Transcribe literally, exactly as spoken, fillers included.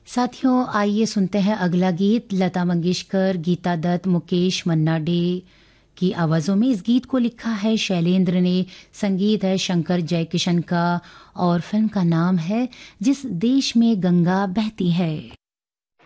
साथियों, आइए सुनते हैं अगला गीत। लता मंगेशकर, गीता दत्त, मुकेश मन्ना डे की आवाज़ों में इस गीत को लिखा है शैलेंद्र ने, संगीत है शंकर जयकिशन का और फिल्म का नाम है जिस देश में गंगा बहती है।